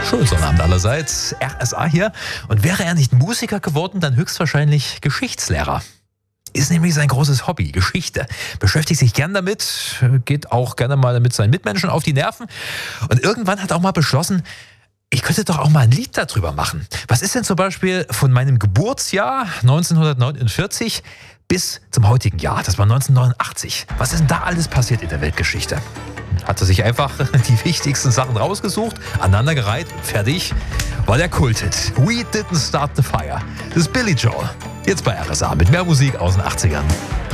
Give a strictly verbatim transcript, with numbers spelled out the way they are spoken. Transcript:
Schönen Sonnabend allerseits. R S A hier. Und wäre er nicht Musiker geworden, dann höchstwahrscheinlich Geschichtslehrer. Ist nämlich sein großes Hobby, Geschichte. Beschäftigt sich gern damit, geht auch gerne mal mit seinen Mitmenschen auf die Nerven. Und irgendwann hat er auch mal beschlossen, ich könnte doch auch mal ein Lied darüber machen. Was ist denn zum Beispiel von meinem Geburtsjahr neunzehnhundertneunundvierzig bis zum heutigen Jahr, das war neunzehnhundertneunundachtzig. Was ist denn da alles passiert in der Weltgeschichte? Hat er sich einfach die wichtigsten Sachen rausgesucht, aneinandergereiht und fertig war der Kulthit. We Didn't Start the Fire. Das ist Billy Joel. Jetzt bei R S A mit mehr Musik aus den achtzigern.